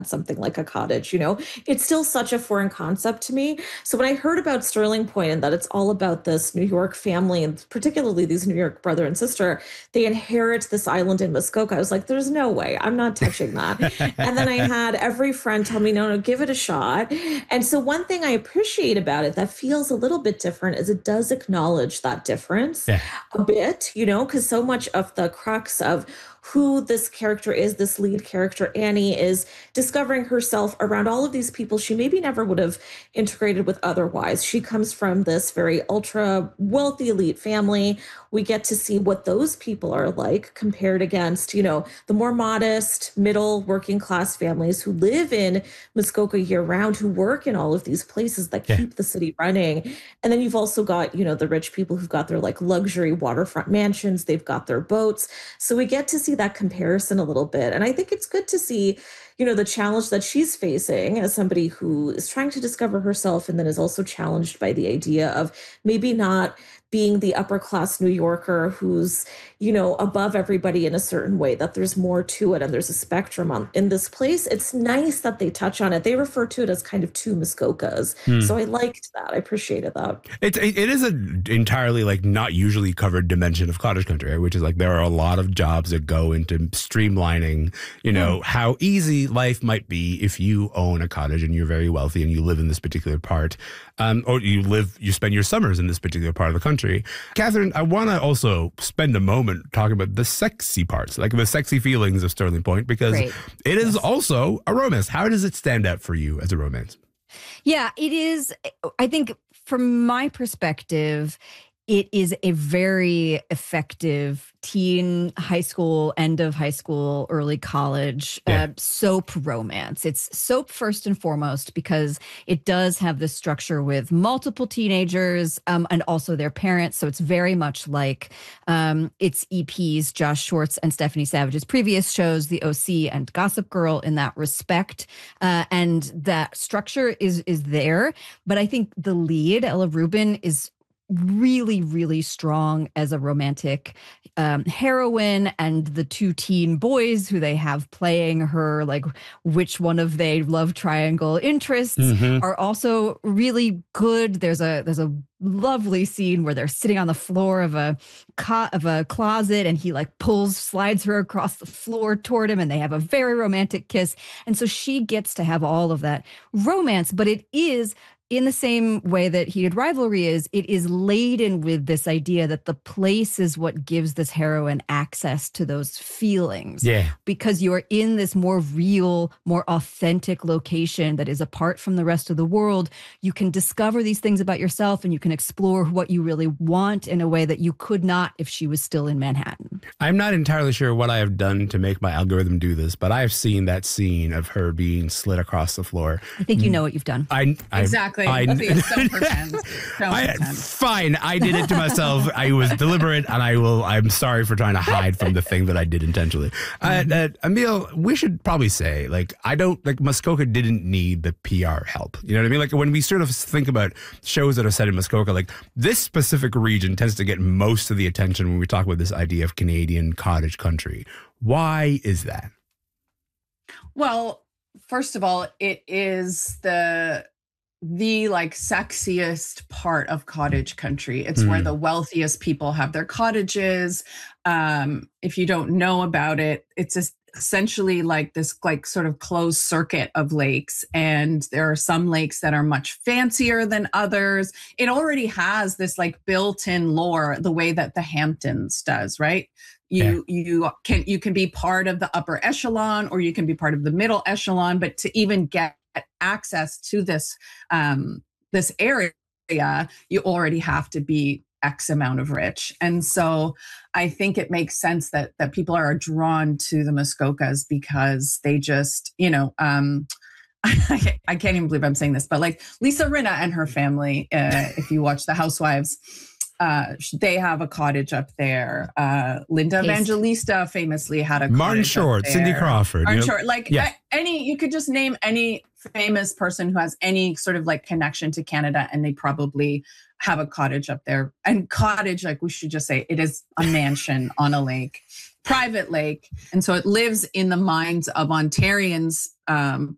something like a cottage, it's still such a foreign concept to me. So when I heard about Sterling Point and that it's all about this New York family and particularly these New York brother and sister, they inherit this island in Muskoka. I was like, there's no way I'm not touching that. And then I had every friend tell me, no, no, give it a shot. And so one thing I appreciate about it that feels a little bit different is it does acknowledge that difference Yeah. a bit, because so much of the crux of who this character is, this lead character, Annie, is discovering herself around all of these people she maybe never would have integrated with otherwise. She comes from this very ultra wealthy elite family. We get to see what those people are like compared against, the more modest, middle, working class families who live in Muskoka year round, who work in all of these places that Yeah. keep the city running. And then you've also got, the rich people who've got their like luxury waterfront mansions, they've got their boats. So we get to see that comparison a little bit. And I think it's good to see, the challenge that she's facing as somebody who is trying to discover herself and then is also challenged by the idea of maybe not being the upper class New Yorker who's, above everybody in a certain way, that there's more to it and there's a spectrum in this place. It's nice that they touch on it. They refer to it as kind of two Muskokas. So I liked that. I appreciated that. It is an entirely like not usually covered dimension of cottage country, which is like there are a lot of jobs that go into streamlining, how easy life might be if you own a cottage and you're very wealthy and you live in this particular part, or you spend your summers in this particular part of the country. Catherine, I want to also spend a moment talking about the sexy parts, like the sexy feelings of Sterling Point, because it is also a romance. How does it stand out for you as a romance? Yeah, it is. I think from my perspective, it is a very effective teen, high school, end of high school, early college soap romance. It's soap first and foremost because it does have this structure with multiple teenagers and also their parents. So it's very much like its EPs, Josh Schwartz and Stephanie Savage's previous shows, The OC and Gossip Girl, in that respect. And that structure is there. But I think the lead, Ella Rubin, is really, really strong as a romantic heroine, and the two teen boys who they have playing her, like which one of they love triangle interests, are also really good. There's a lovely scene where they're sitting on the floor of a closet and he like slides her across the floor toward him and they have a very romantic kiss. And so she gets to have all of that romance, but it is, in the same way that Heated Rivalry is, it is laden with this idea that the place is what gives this heroine access to those feelings. Yeah. Because you're in this more real, more authentic location that is apart from the rest of the world. You can discover these things about yourself and you can explore what you really want in a way that you could not if she was still in Manhattan. I'm not entirely sure what I have done to make my algorithm do this, but I've seen that scene of her being slid across the floor. I think you know what you've done. Exactly. Don't pretend. Fine. I did it to myself. I was deliberate, and I'm sorry for trying to hide from the thing that I did intentionally. Emil, we should probably say, Muskoka didn't need the PR help. You know what I mean? Like when we sort of think about shows that are set in Muskoka, like this specific region tends to get most of the attention when we talk about this idea of Canadian cottage country. Why is that? Well, first of all, it is the like sexiest part of cottage country. It's where the wealthiest people have their cottages. If you don't know about it, it's essentially like this like sort of closed circuit of lakes, and there are some lakes that are much fancier than others. It already has this like built-in lore, the way that the Hamptons does, right? You can be part of the upper echelon or you can be part of the middle echelon, but to even get access to this this area, you already have to be X amount of rich. And so I think it makes sense that people are drawn to the Muskokas because they just, I can't even believe I'm saying this, but like Lisa Rinna and her family, if you watch The Housewives, they have a cottage up there. Linda Evangelista famously had a cottage Martin Short, Cindy Crawford. Martin Short, you could just name any famous person who has any sort of like connection to Canada, and they probably have a cottage up there. And cottage, like we should just say, it is a mansion on a lake, private lake, and so it lives in the minds of Ontarians